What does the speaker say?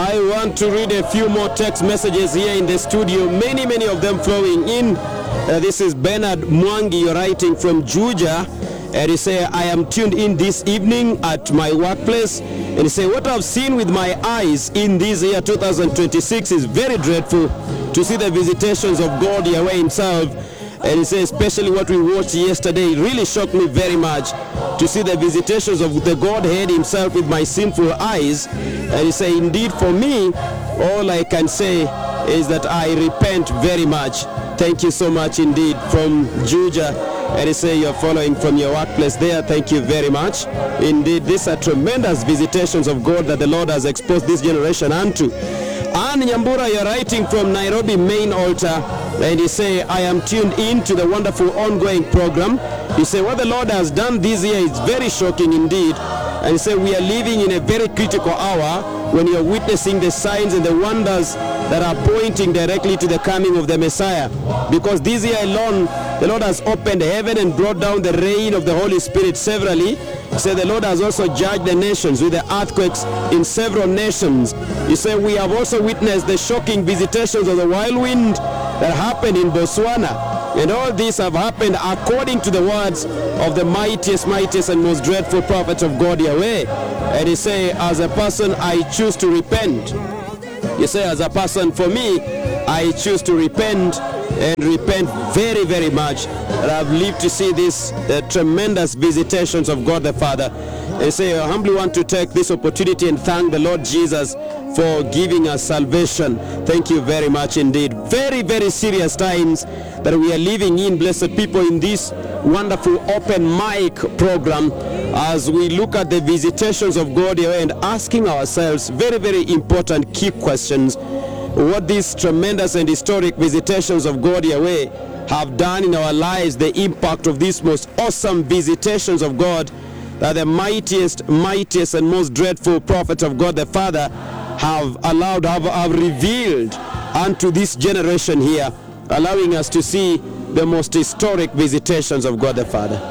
I want to read a few more text messages here in the studio, many of them flowing in. This is Bernard Mwangi, you're writing from Juja, and he say, I am tuned in this evening at my workplace, and he say, what I've seen with my eyes in this year 2026 is very dreadful, to see the visitations of God Yahweh himself. And he says, especially what we watched yesterday, it really shocked me very much to see the visitations of the Godhead himself with my sinful eyes. And he says, indeed, for me, all I can say is that I repent very much. Thank you so much indeed from Juja. And he says, you're following from your workplace there. Thank you very much. Indeed, these are tremendous visitations of God that the Lord has exposed this generation unto. Ann Nyambura, you're writing from Nairobi main altar, and you say, I am tuned in to the wonderful ongoing program. You say, what the Lord has done this year is very shocking indeed. And you say, we are living in a very critical hour when you're witnessing the signs and the wonders that are pointing directly to the coming of the Messiah. Because this year alone, the Lord has opened heaven and brought down the rain of the Holy Spirit severally. So the Lord has also judged the nations with the earthquakes in several nations. He said, we have also witnessed the shocking visitations of the whirlwind that happened in Botswana. And all these have happened according to the words of the mightiest and most dreadful prophets of God Yahweh. And he say, as a person, I choose to repent. You say, as a person, for me, I choose to repent, and repent very much. And I've lived to see these tremendous visitations of God the Father. And say, I humbly want to take this opportunity and thank the Lord Jesus for giving us salvation. Thank you very much indeed. Very serious times that we are living in, blessed people, in this wonderful open mic program, as we look at the visitations of God here and asking ourselves very important key questions. What these tremendous and historic visitations of God Yahweh have done in our lives, the impact of these most awesome visitations of God that the mightiest and most dreadful prophets of God the Father have revealed unto this generation here, allowing us to see the most historic visitations of God the Father.